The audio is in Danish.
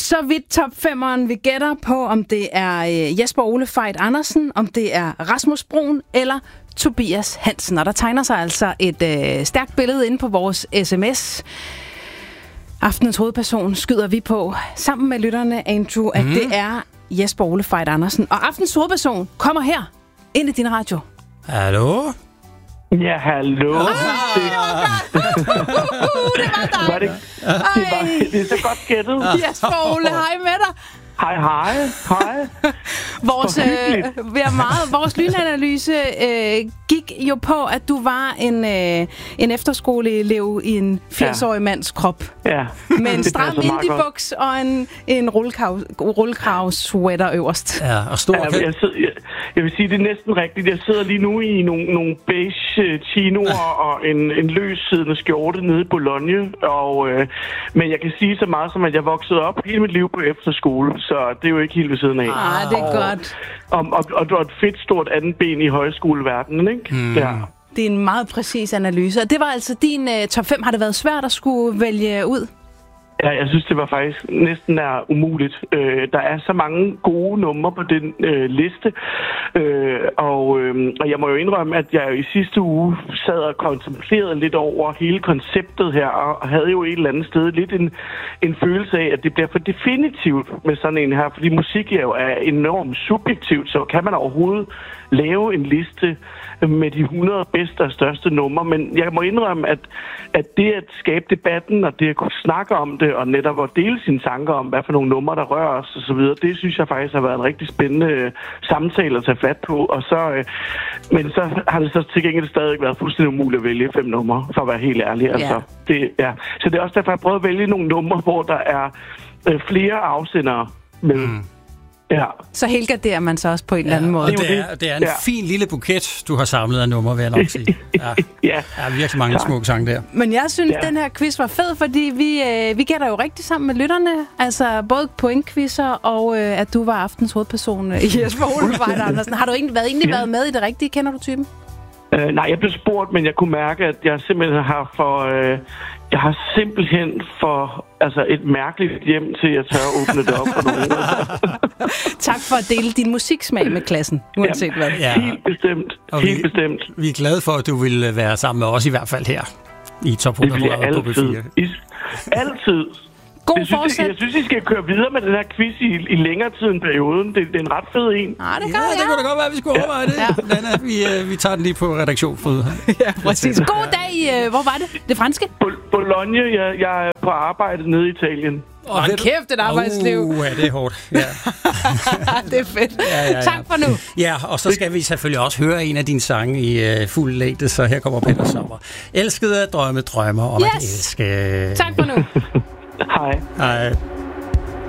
Så vidt top 5'eren. Vi gætter på, om det er Jesper Ole Fejt Andersen, om det er Rasmus Bruun eller Tobias Hansen. Og der tegner sig altså et stærkt billede inde på vores sms. Aftenens hovedperson skyder vi på sammen med lytterne, Andrew, at det er Jesper Ole Fejt Andersen. Og aftens hovedperson kommer her ind i din radio. Hallo? Ja, hallo. Det var dig. Det er så godt gættet. Jesper Ole, hej med dig. Hej. Vores lynanalyse gik jo på, at du var en efterskoleelev i en 80-årig mands krop. Ja. Med en stram indie-buks og en rullekravs-sweater øverst. Ja, og stor... Jeg vil sige, det er næsten rigtigt. Jeg sidder lige nu i nogle beige chinoer og en løssiddende skjorte nede i Bologna. Men jeg kan sige så meget som, at jeg voksede op hele mit liv på efterskole, så det er jo ikke helt ved siden af. Det er godt. Og du har et fedt stort andet ben i højskoleverdenen, ikke? Ja. Det er en meget præcis analyse. Og det var altså din top 5. Har det været svært at skulle vælge ud? Ja, jeg synes, det var faktisk næsten umuligt. Der er så mange gode numre på den liste. Og jeg må jo indrømme, at jeg i sidste uge sad og kontemplerede lidt over hele konceptet her, og havde jo et eller andet sted lidt en følelse af, at det bliver for definitivt med sådan en her, fordi musik jo er enormt subjektivt, så kan man overhovedet lave en liste med de 100 bedste og største numre, men jeg må indrømme, at det at skabe debatten, og det at kunne snakke om det, og netop at dele sine tanker om, hvad for nogle numre, der rører os, og så videre, det synes jeg faktisk har været en rigtig spændende samtale at tage fat på, og men så har det så til gengæld stadig været fuldstændig umuligt at vælge 5 numre, for at være helt ærlig. Altså, Så det er også derfor, jeg prøver at vælge nogle numre, hvor der er flere afsendere med. Ja. Så helgarderer man så også på en eller anden måde. Det er en fin lille buket, du har samlet af numre, vil jeg nok sige. Ja. Der er virkelig mange smukke sange der. Men jeg synes, den her quiz var fed, fordi vi gætter jo rigtig sammen med lytterne. Altså både pointquizzer og at du var aftens hovedperson i Jesper Ole Fejt Andersen. Har du egentlig været med i det rigtige? Kender du typen? Nej, jeg blev spurgt, men jeg kunne mærke, at jeg simpelthen har et mærkeligt hjem til, at jeg tør åbne det op for nogen. Tak for at dele din musiksmag med klassen, uanset hvad. Ja. Helt bestemt. Vi er glade for, at du vil være sammen med os i hvert fald her i Top 100 på B4. Altid. Jeg synes, I skal køre videre med den her quiz i længere tid end perioden. Det er en ret fed en. Det kunne da godt være, at vi skulle overveje det. Ja. Vi tager den lige på redaktionsfrihed. Ja, præcis. God dag. Hvor var det? Det franske? Bologna. Jeg er på arbejde nede i Italien. Kæft, et arbejdsliv. Det er hårdt. Ja. Det er fedt. Ja. Tak for nu. Ja, og så skal vi selvfølgelig også høre en af dine sange i fuld længde, så her kommer Peter Sommer. Elskede at drømme drømmer om at elske. Tak for nu. Hej.